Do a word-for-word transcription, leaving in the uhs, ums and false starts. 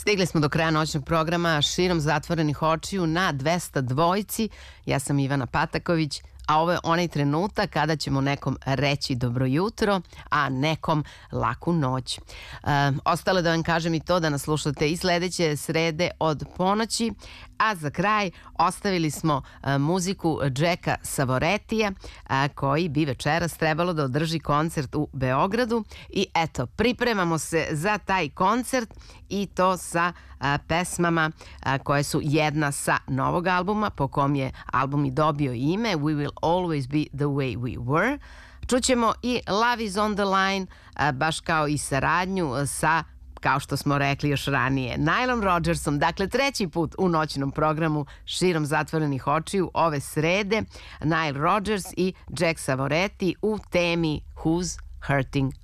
Stigli smo do kraja noćnog programa širom zatvorenih očiju na dvesta dvojci. Ja sam Ivana Pataković, a ovo je onaj trenutak kada ćemo nekom reći dobro jutro, a nekom laku noć. E, ostalo da vam kažem i to da nas slušate i sledeće srede od ponoći, a za kraj ostavili smo a, muziku Jacka Savoretija, a, koji bi večeras trebalo da održi koncert u Beogradu i eto, pripremamo se za taj koncert i to sa a, pesmama a, koje su jedna sa novog albuma, po kom je album i dobio ime We Will Always Be The Way We Were. Čućemo i Love Is On The Line, a, baš kao i saradnju sa, kao što smo rekli još ranije, Nylom Rodgersom. Dakle, treći put u noćnom programu širom zatvorenih očiju ove srede, Nile Rodgers i Jack Savoreti u temi Who's Hurting